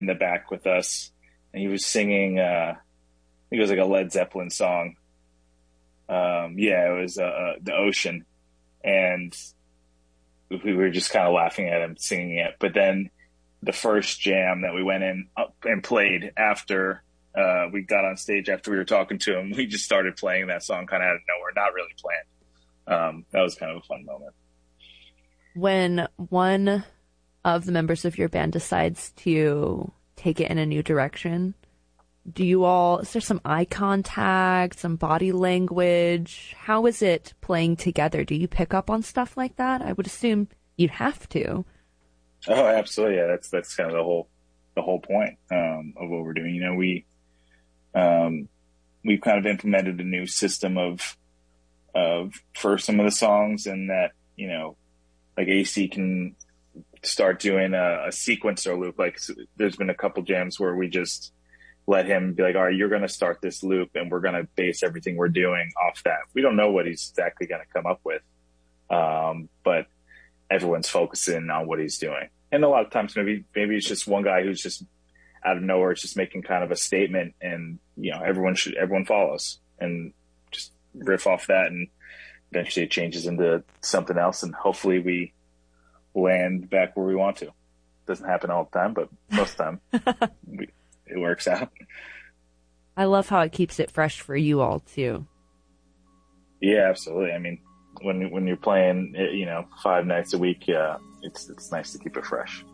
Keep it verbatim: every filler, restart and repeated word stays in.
in the back with us, and he was singing. Uh, I think it was like a Led Zeppelin song. Um, yeah, it was uh, uh, The Ocean, and we were just kind of laughing at him singing it. But then the first jam that we went in up and played after uh, we got on stage, after we were talking to him, we just started playing that song kind of out of nowhere, not really planned. Um, that was kind of a fun moment. When one of the members of your band decides to take it in a new direction, do you all, is there some eye contact, some body language? How is it playing together? Do you pick up on stuff like that? I would assume you'd have to. Oh, absolutely. Yeah, that's that's kind of the whole the whole point um, of what we're doing. You know, we um, we've kind of implemented a new system of of for some of the songs, and that, you know, like A C can start doing a, a sequencer loop. Like, there's been a couple jams where we just let him be like, all right, you're going to start this loop and we're going to base everything we're doing off that. We don't know what he's exactly going to come up with. Um, but everyone's focusing on what he's doing. And a lot of times maybe, maybe it's just one guy who's just out of nowhere, it's just making kind of a statement, and, you know, everyone should, everyone follows and just riff off that. And eventually it changes into something else. And hopefully we land back where we want to. Doesn't happen all the time, but most of the time we, it works out. I love how it keeps it fresh for you all too. Yeah, absolutely. I mean, when when you're playing, you know, five nights a week, yeah, it's it's nice to keep it fresh.